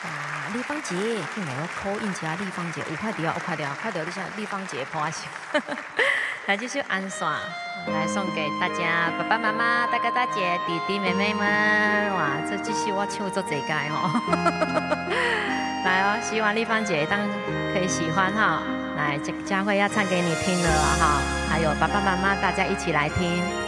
啊，立方节，进来我扣印一下立方节，有快点，有快点，快点！你想立方节破下，来这首《安线》来送给大家爸爸妈妈、大哥大姐、弟弟妹妹们。哇，这首我唱做这盖哦。来哦，希望立方姐当可以喜欢哈。来，佳慧要唱给你听了哈，还有爸爸妈妈大家一起来听。